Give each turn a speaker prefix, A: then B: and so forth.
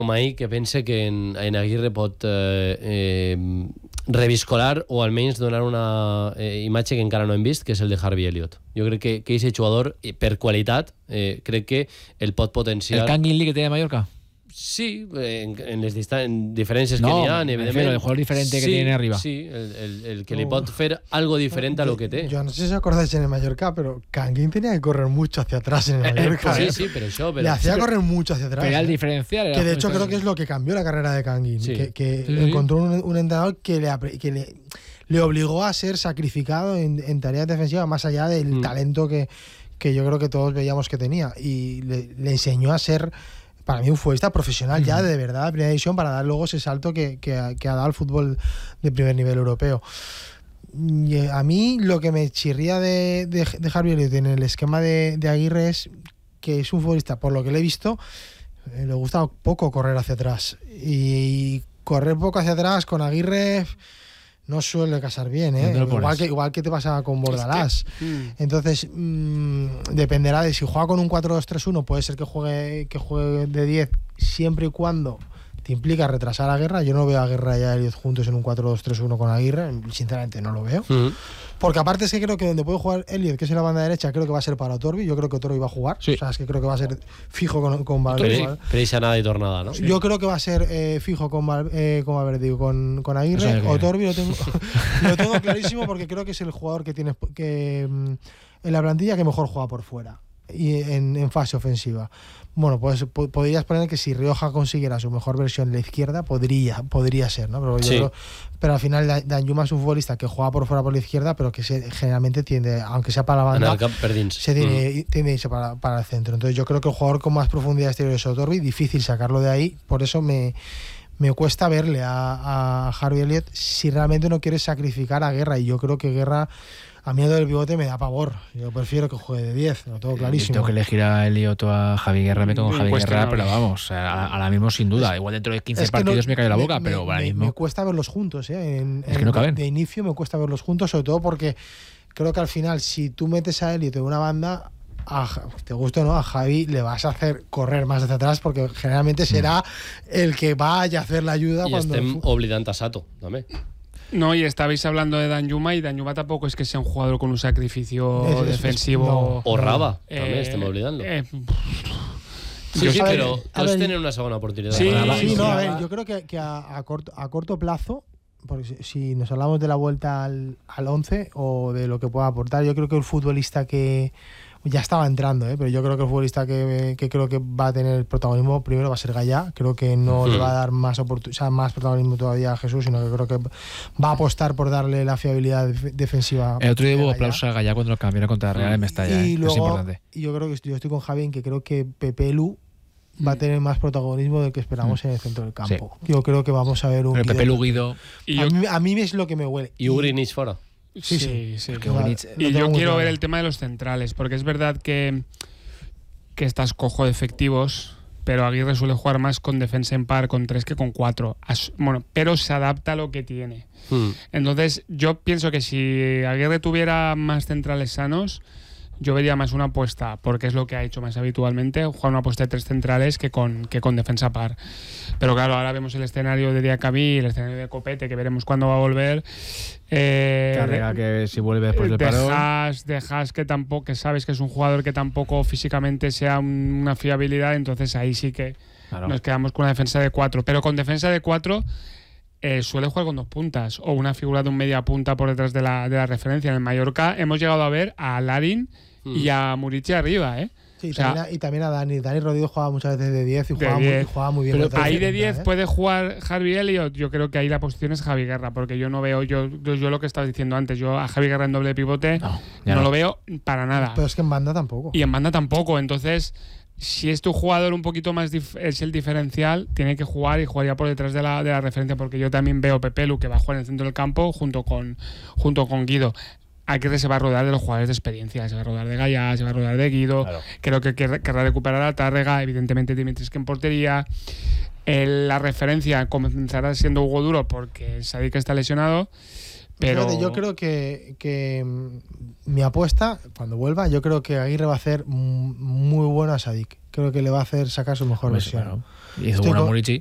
A: Mai que pense que en Aguirre pot reviscolar o almenys donar una imatge que encara no hem vist, que és el de Harvey Elliott. Jo crec que aquest jugador, per qualitat, crec que el pot potenciar.
B: ¿El Kangin Lee que tiene Mallorca?
A: Sí, en les diferències que n'hi ha, evidentment.
B: El jugador diferente que tiene arriba.
A: Sí, el que li pot fer algo diferente a lo que té.
C: Yo no sé si os acordáis en el Mallorca, pero Kangin tenía que correr mucho hacia atrás en el Mallorca.
A: Sí, pero eso...
C: Le hacía correr mucho hacia atrás.
B: Pero el diferencial.
C: Que de hecho creo que es lo que cambió la carrera de Kangin.
A: Sí.
C: Que encontró un entrenador que le obligó a ser sacrificado en tareas defensivas, más allá del talento que yo creo que todos veíamos que tenía. Y le enseñó a ser... Para mí un futbolista profesional ya de verdad de primera división para dar luego ese salto que ha dado al fútbol de primer nivel europeo. Y a mí lo que me chirría de Harvey Elliott en el esquema de Aguirre es que es un futbolista, por lo que le he visto, le gusta poco correr hacia atrás. Y correr poco hacia atrás con Aguirre no suele casar bien, ¿eh? Igual que te pasa con Bordalás. Entonces, dependerá de si juega con un 4-2-3-1, puede ser que juegue de 10 siempre y cuando te implica retrasar a Guerra. Yo no veo a Guerra y a Elliott juntos en un 4-2-3-1 con Aguirre, sinceramente no lo veo. Porque aparte es que creo que donde puede jugar Elliott, que es en la banda derecha, creo que va a ser para Otorbi. Yo creo que Otorbi va a jugar. Sí. O sea, es que creo que va a ser fijo con Valverde.
A: Prisa nada y tornada, ¿no?
C: Yo creo que va a ser fijo con Valverde y con Aguirre. Otorbi lo tengo clarísimo porque creo que es el jugador que tiene en la plantilla que mejor juega por fuera y en fase ofensiva. Bueno, pues podrías poner que si Rioja consiguiera su mejor versión en la izquierda, podría ser, ¿no? Pero al final Danjuma es un futbolista que juega por fuera por la izquierda, pero que generalmente tiende, aunque sea para la banda, tiende a irse para el centro. Entonces yo creo que el jugador con más profundidad exterior es Otorbi, difícil sacarlo de ahí, por eso me cuesta verle a Harvey Elliott si realmente no quiere sacrificar a Guerra, y yo creo que Guerra, a mí del pivote me da pavor. Yo prefiero que juegue de 10, lo tengo clarísimo.
B: Si tengo que elegir a Elliott o a Javi Guerra, me con Javi Guerra, pero vamos, ahora mismo sin duda. Igual dentro de 15 partidos me cae la boca, pero ahora mismo...
C: Me cuesta verlos juntos, ¿eh?
B: Es que no caben.
C: De inicio me cuesta verlos juntos, sobre todo porque creo que al final, si tú metes a Elliott en una banda, te gusta o no, a Javi le vas a hacer correr más hacia atrás, porque generalmente será el que vaya a hacer la ayuda.
A: Y estem oblidant a Sato, també.
D: No, y estabais hablando de Danjuma, y Danjuma tampoco es que sea un jugador con un sacrificio defensivo.
A: No. O Raba, también estamos olvidando. Sí, pero todos tienen una segunda oportunidad.
C: A ver, yo creo que a corto plazo, porque si nos hablamos de la vuelta al 11 o de lo que pueda aportar, yo creo que el futbolista que ya estaba entrando, pero yo creo que el futbolista que creo que va a tener protagonismo primero va a ser Gallá. Creo que no le va a dar más protagonismo todavía a Jesús, sino que creo que va a apostar por darle la fiabilidad defensiva.
B: El otro día hubo aplausos a Gallá cuando lo cambiaron contra Real en Mestalla.
C: Y luego,
B: es importante.
C: Yo creo que yo estoy con Javi en que creo que Pepe Lu va a tener más protagonismo del que esperamos en el centro del campo. Sí. Yo creo que vamos a ver un
B: Pepe Lu, Guido.
C: A mí es lo que me huele.
A: Y Ugrinich fuera.
D: Sí. Y yo quiero ver el tema de los centrales, porque es verdad que estás cojo de efectivos, pero Aguirre suele jugar más con defensa en par, con 3 que con 4. Bueno, pero se adapta a lo que tiene. Entonces, yo pienso que si Aguirre tuviera más centrales sanos, yo vería más una apuesta, porque es lo que ha hecho más habitualmente, jugar una apuesta de 3 centrales que con defensa par. Pero claro, ahora vemos el escenario de Diacabí, el escenario de Copete, que veremos cuándo va a volver.
B: Carrega, que si vuelve después del paro.
D: De Haas, que tampoco, que sabes que es un jugador que tampoco físicamente sea una fiabilidad, entonces ahí sí que nos quedamos con una defensa de 4. Pero con defensa de 4... suele jugar con 2 puntas o una figura de un media punta por detrás de la referencia. En el Mallorca hemos llegado a ver a Larin y a Murici arriba,
C: Sí, y también a Dani. Dani Rodrigo jugaba muchas veces de 10 y jugaba muy bien.
D: Pero ahí de 10 puede jugar Harvey Elliott. Yo creo que ahí la posición es Javi Guerra, porque yo no veo, yo lo que estabas diciendo antes, yo a Javi Guerra en doble pivote no lo veo para nada.
C: Pero es que en banda tampoco.
D: Y en banda tampoco, entonces... Si es tu jugador un poquito más es el diferencial, tiene que jugar y jugaría por detrás de la referencia, porque yo también veo Pepe Lu, que va a jugar en el centro del campo junto con Guido. Aguirre se va a rodar de los jugadores de experiencia, se va a rodar de Gallá, se va a rodar de Guido, creo que querrá recuperar a Tárrega, evidentemente Dimitris que en portería. La referencia comenzará siendo Hugo Duro porque Sadik está lesionado, Pero
C: fíjate, yo creo que mi apuesta, cuando vuelva, yo creo que Aguirre va a hacer muy bueno a Sadik. Creo que le va a hacer sacar su mejor versión.
B: Claro. Hizo buena Murici.